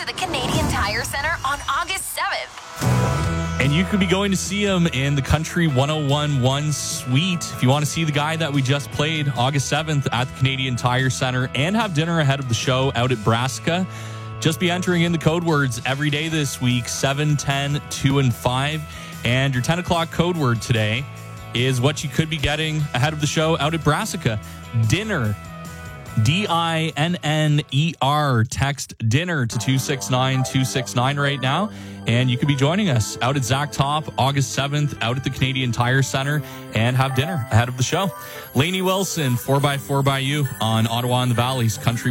to the Canadian Tire Center on August 7th. And you could be going to see him in the Country 101 suite. If you want to see the guy that we just played August 7th at the Canadian Tire Center and have dinner ahead of the show out at Brassica, just be entering in the code words every day this week, 7, 10, 2, and 5. And your 10 o'clock code word today is what you could be getting ahead of the show out at Brassica. Dinner. DINNER. Text dinner to 269-269 right now. And you could be joining us out at Zach Top August 7th out at the Canadian Tire Center and have dinner ahead of the show. Lainey Wilson, 4x4 by you on Ottawa and the Valley's Country